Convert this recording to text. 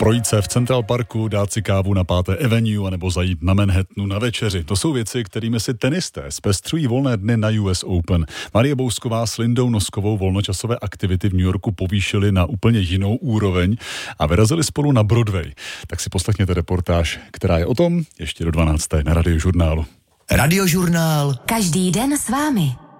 Projít se v Central Parku, dát si kávu na 5. Avenue anebo zajít na Manhattanu na večeři. To jsou věci, kterými si tenisté zpestřují volné dny na US Open. Marie Bousková s Lindou Noskovou volnočasové aktivity v New Yorku povýšili na úplně jinou úroveň a vyrazili spolu na Broadway. Tak si poslechněte reportáž, která je o tom ještě do 12. na Radiožurnálu. Radiožurnál. Každý den s vámi.